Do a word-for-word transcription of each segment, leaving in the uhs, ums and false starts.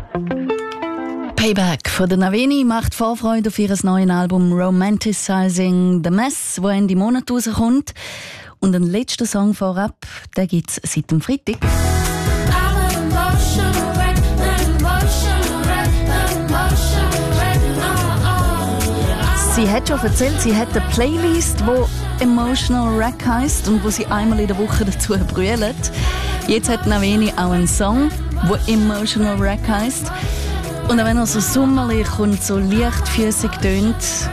Payback von der Naveni macht Vorfreude auf ihr neues Album «Romanticizing the Mess», das Ende Monat rauskommt. Und den letzten Song vorab, den gibt es seit dem Freitag. Sie hat schon erzählt, sie hat eine Playlist, die «Emotional Wreck» heisst und wo sie einmal in der Woche dazu brüllt. Jetzt hat Naveni auch einen Song, der «Emotional Wreck» heisst. Und auch wenn er so sommerlich und so leichtfüßig tönt,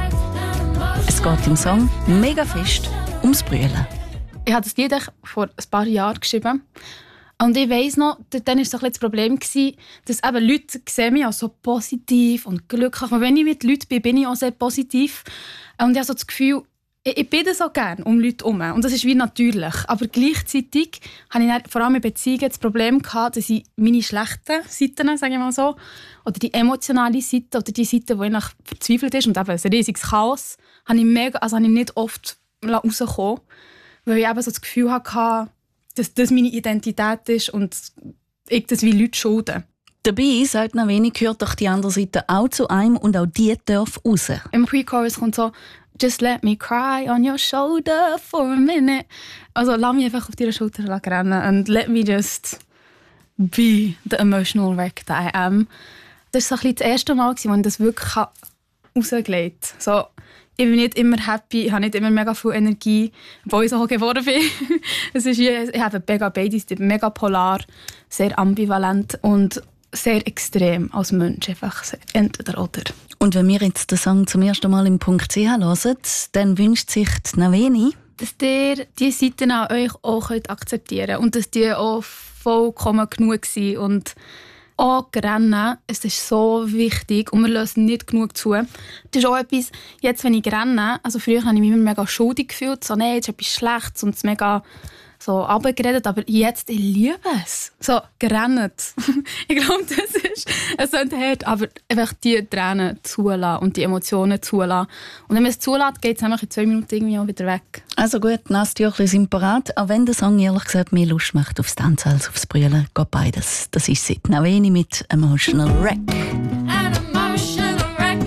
es geht im Song mega fest ums Brüllen. Ich habe das Lied vor ein paar Jahren geschrieben. Und ich weiss noch, dann war so ein das Problem, dass eben Leute sehen mich auch so positiv und glücklich. Und wenn ich mit Leuten bin, bin ich auch sehr positiv. Und ich habe so das Gefühl, ich, ich bin so gerne um Leute herum. Und das ist wie natürlich. Aber gleichzeitig hatte ich dann, vor allem in Beziehungen das Problem gehabt, dass ich meine schlechten Seiten, sage ich mal so, oder die emotionale Seite, oder die Seite, die eigentlich verzweifelt ist, und eben ein riesiges Chaos, habe ich, mega, also habe ich nicht oft rausgekommen, weil ich eben so das Gefühl hatte, dass das meine Identität ist und ich das wie Leute schulden. Dabei, sagt Naveni, gehört doch die andere Seite auch zu einem und auch die darf raus. Im Pre-Chorus kommt so «Just let me cry on your shoulder for a minute». Also lass mich einfach auf deiner Schulter rennen and let me just be the emotional wreck that I am. Das war so das erste Mal, als ich das wirklich rausgelegt habe. So, ich bin nicht immer happy, ich habe nicht immer mega viel Energie, obwohl ich so geworden bin. Es ist wie, ich habe mega beides, mega polar, sehr ambivalent und sehr extrem als Mensch. Einfach entweder oder. Und wenn wir jetzt den Song zum ersten Mal im Punkt C H hören, dann wünscht sich die Naveni, dass ihr diese Seiten an euch auch akzeptieren könnt und dass die auch vollkommen genug sind. Und auch rennen, es ist so wichtig und wir lösen nicht genug zu. Das ist auch etwas, jetzt wenn ich renne, also früher habe ich mich immer mega schuldig gefühlt, so «Nein, jetzt ist etwas Schlechtes» und es mega so runtergeredet, aber jetzt, ich liebe es. So, gerannt. Ich glaube, das ist, es ist hart, aber einfach die Tränen zulassen und die Emotionen zulassen. Und wenn man es zulässt, geht es nämlich in zwei Minuten irgendwie auch wieder weg. Also gut, Nasstüchli sind parat, auch wenn der Song ehrlich gesagt mehr Lust macht aufs Tanzen als aufs Brüllen. Geht beides. Das ist sie, Naveni mit «Emotional Wreck». An emotional wreck.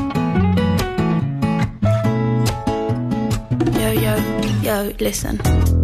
Yo, listen.